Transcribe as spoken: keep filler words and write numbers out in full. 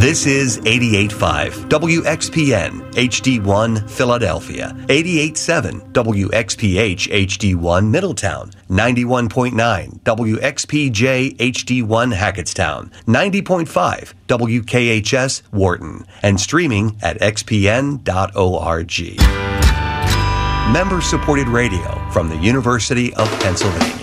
This is eighty-eight point five W X P N H D one Philadelphia, eighty-eight point seven W X P H H D one Middletown, ninety-one point nine W X P J H D one Hackettstown, ninety point five W K H S Wharton, and streaming at x p n dot org. Member-supported radio from the University of Pennsylvania.